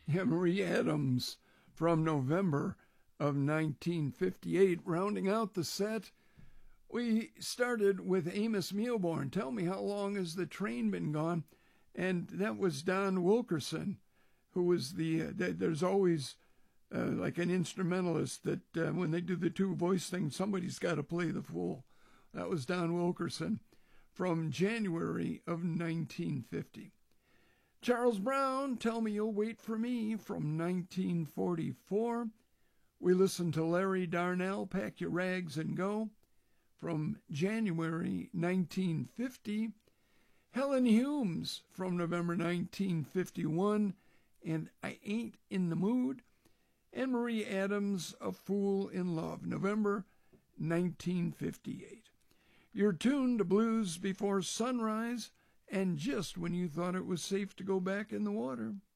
Marie Adams from November of 1958. Rounding out the set, we started with Amos Mealborn, Tell Me How Long Has the Train Been Gone? And that was Don Wilkerson, who was there's always like an instrumentalist that when they do the two voice thing, somebody's got to play the fool. That was Don Wilkerson from January of 1950. Charles Brown, Tell Me You'll Wait for Me from 1944. We listened to Larry Darnell, Pack Your Rags and Go from January 1950. Helen Humes from November 1951, and I Ain't in the Mood. And Marie Adams, A Fool in Love, November 1958. You're tuned to Blues Before Sunrise, and just when you thought it was safe to go back in the water.